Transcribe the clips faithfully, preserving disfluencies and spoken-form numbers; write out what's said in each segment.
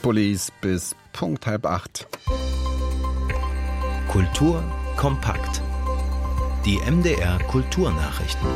Police bis Punkt halb acht. Kultur kompakt. Die M D R Kulturnachrichten.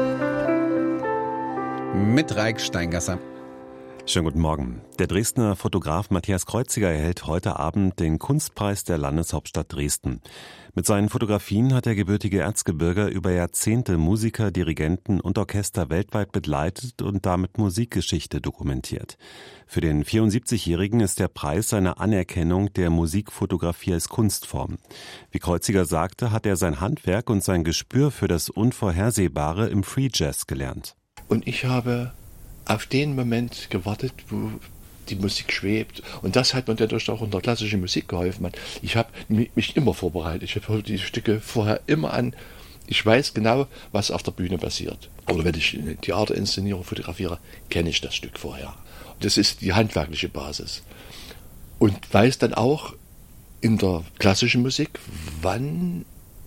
Mit Raik Steingasser. Schönen guten Morgen. Der Dresdner Fotograf Matthias Kreuziger erhält heute Abend den Kunstpreis der Landeshauptstadt Dresden. Mit seinen Fotografien hat der gebürtige Erzgebirger über Jahrzehnte Musiker, Dirigenten und Orchester weltweit begleitet und damit Musikgeschichte dokumentiert. Für den vierundsiebzigjährigen ist der Preis eine Anerkennung der Musikfotografie als Kunstform. Wie Kreuziger sagte, hat er sein Handwerk und sein Gespür für das Unvorhersehbare im Free Jazz gelernt. Und ich habe auf den Moment gewartet, wo die Musik schwebt. Und das hat mir dadurch auch in der klassischen Musik geholfen. Ich habe mich immer vorbereitet. Ich habe die Stücke vorher immer an. Ich weiß genau, was auf der Bühne passiert. Oder wenn ich eine Theaterinszenierung fotografiere, kenne ich das Stück vorher. Das ist die handwerkliche Basis. Und weiß dann auch in der klassischen Musik, wann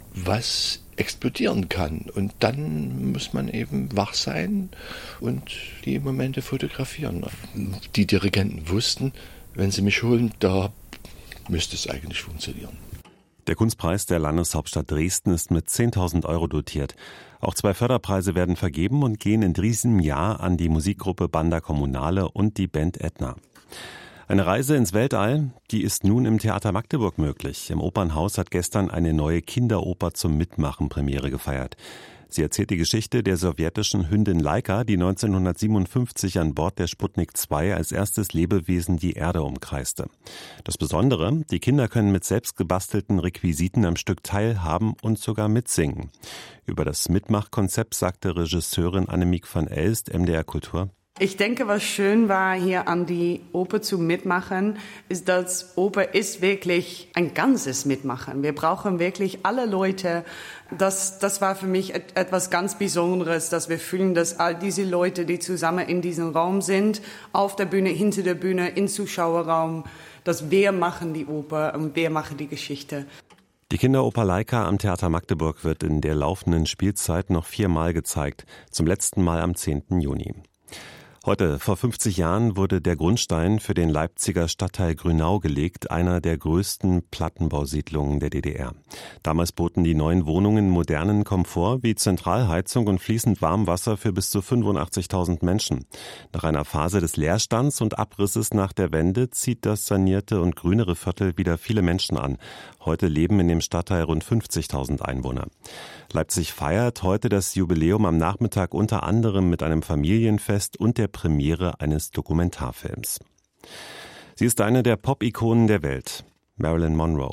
was explodieren kann. Und dann muss man eben wach sein und die Momente fotografieren. Die Dirigenten wussten, wenn sie mich holen, da müsste es eigentlich funktionieren. Der Kunstpreis der Landeshauptstadt Dresden ist mit zehntausend Euro dotiert. Auch zwei Förderpreise werden vergeben und gehen in diesem Jahr an die Musikgruppe Banda Kommunale und die Band Ätna. Eine Reise ins Weltall, die ist nun im Theater Magdeburg möglich. Im Opernhaus hat gestern eine neue Kinderoper zum Mitmachen Premiere gefeiert. Sie erzählt die Geschichte der sowjetischen Hündin Laika, die neunzehnhundertsiebenundfünfzig an Bord der Sputnik zwei als erstes Lebewesen die Erde umkreiste. Das Besondere, die Kinder können mit selbst gebastelten Requisiten am Stück teilhaben und sogar mitsingen. Über das Mitmachkonzept sagte Regisseurin Annemiek van Elst, M D R Kultur: Ich denke, was schön war, hier an die Oper zu mitmachen, ist, dass Oper ist wirklich ein ganzes Mitmachen. Wir brauchen wirklich alle Leute. Das, das war für mich et- etwas ganz Besonderes, dass wir fühlen, dass all diese Leute, die zusammen in diesem Raum sind, auf der Bühne, hinter der Bühne, im Zuschauerraum, dass wir machen die Oper und wir machen die Geschichte. Die Kinderoper Laika am Theater Magdeburg wird in der laufenden Spielzeit noch viermal gezeigt, zum letzten Mal am zehnten Juni. Heute, vor fünfzig Jahren, wurde der Grundstein für den Leipziger Stadtteil Grünau gelegt, einer der größten Plattenbausiedlungen der D D R. Damals boten die neuen Wohnungen modernen Komfort wie Zentralheizung und fließend Warmwasser für bis zu fünfundachtzigtausend Menschen. Nach einer Phase des Leerstands und Abrisses nach der Wende zieht das sanierte und grünere Viertel wieder viele Menschen an. Heute leben in dem Stadtteil rund fünfzigtausend Einwohner. Leipzig feiert heute das Jubiläum am Nachmittag unter anderem mit einem Familienfest und der Premiere eines Dokumentarfilms. Sie ist eine der Pop-Ikonen der Welt, Marilyn Monroe.